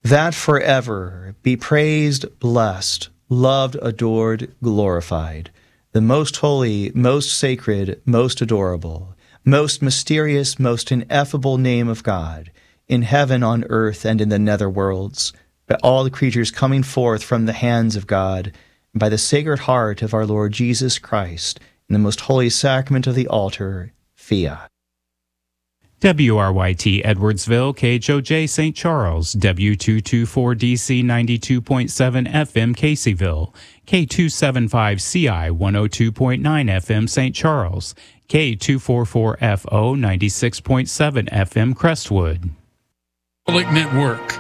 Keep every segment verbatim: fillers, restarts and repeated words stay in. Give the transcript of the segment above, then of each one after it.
that forever be praised, blessed, loved, adored, glorified, the most holy, most sacred, most adorable, most mysterious, most ineffable name of God, in heaven, on earth, and in the nether worlds, by all the creatures coming forth from the hands of God, and by the sacred heart of our Lord Jesus Christ, in the most holy sacrament of the altar, fiat. W R Y T Edwardsville, K H O J Saint Charles, W two twenty-four D C ninety-two point seven F M Caseyville, K two seventy-five C I one oh two point nine F M Saint Charles, K two forty-four F O ninety-six point seven F M Crestwood. Public Network.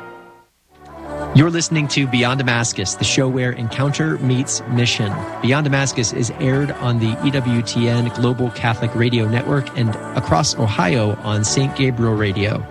You're listening to Beyond Damascus, the show where encounter meets mission. Beyond Damascus is aired on the E W T N Global Catholic Radio Network and across Ohio on Saint Gabriel Radio.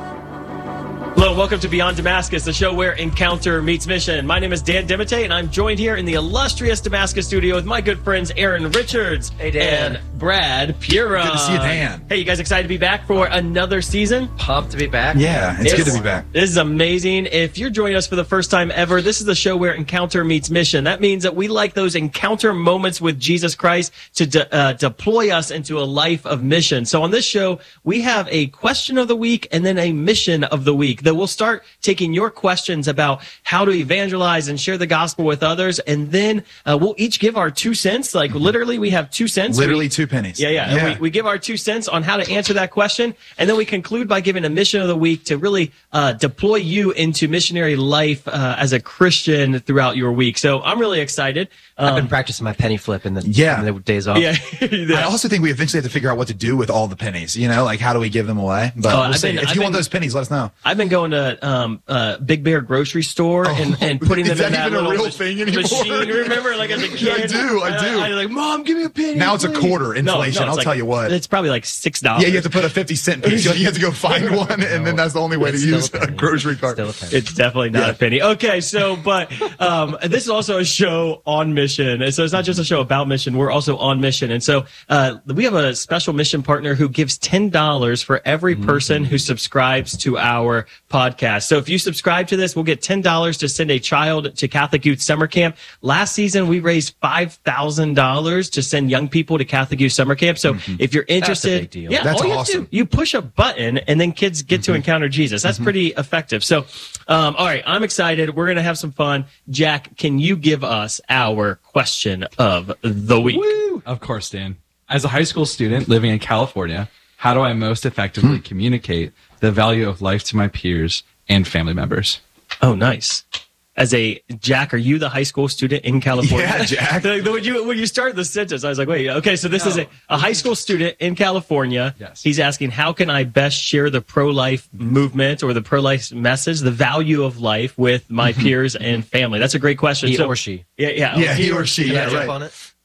Hello, welcome to Beyond Damascus, the show where encounter meets mission. My name is Dan Dimite, and I'm joined here in the illustrious Damascus studio with my good friends Aaron Richards hey, Dan. and Brad Pura. Good to see you, Dan. Hey, you guys excited to be back for another season? Pumped to be back. Yeah, it's, it's good to be back. This is amazing. If you're joining us for the first time ever, this is the show where encounter meets mission. That means that we like those encounter moments with Jesus Christ to de- uh, deploy us into a life of mission. So on this show, we have a question of the week and then a mission of the week. That we'll start taking your questions about how to evangelize and share the gospel with others, and then uh, we'll each give our two cents. Like literally, we have two cents. Literally we, two pennies. Yeah, yeah. yeah. And we, we give our two cents on how to answer that question, and then we conclude by giving a mission of the week to really uh, deploy you into missionary life uh, as a Christian throughout your week. So I'm really excited. Um, I've been practicing my penny flip in the, yeah. in the days off. Yeah. I also think we eventually have to figure out what to do with all the pennies. You know, like how do we give them away? But Oh, we'll I've see. been- if I've you want been- those pennies, let us know. I've been going to um, uh, Big Bear grocery store and, and putting them Is that in that even a little real mach- thing anymore? machine. Remember, like as a kid, I do, I do. I, I, like, Mom, give me a penny. Now it's a please." quarter No, inflation. no, it's I'll like- tell you what. It's probably like six dollars. Yeah, you have to put a fifty cent piece. You have to go find one, and then that's the only way It's to still use a a penny. grocery cart. Still a penny. It's definitely not Yeah. a penny. Okay, so, but um, this is also a show on mission. And so it's not just a show about mission. We're also on mission. And so uh, we have a special mission partner who gives ten dollars for every person who subscribes to our podcast. So if you subscribe to this, we'll get ten dollars to send a child to Catholic Youth Summer Camp. Last season, we raised five thousand dollars to send young people to Catholic Youth Summer Camp. So if you're interested, big deal. yeah, That's all you awesome. have to do, you push a button and then kids get to encounter Jesus. That's pretty effective. So, um, all right, I'm excited. We're going to have some fun. Jack, can you give us our question of the week? Of course, Dan. As a high school student living in California, how do I most effectively communicate the value of life to my peers and family members? Oh, nice. As a Jack, are you the high school student in California? Yeah, Jack. Like, when you when you started the sentence, I was like, wait, okay, so this No. is a, a high school student in California. Yes. He's asking, how can I best share the pro-life movement or the pro-life message, the value of life with my peers and family? That's a great question. He So- or she. Yeah, yeah. Yeah, he or she. Yeah, Yeah, jump right. on it.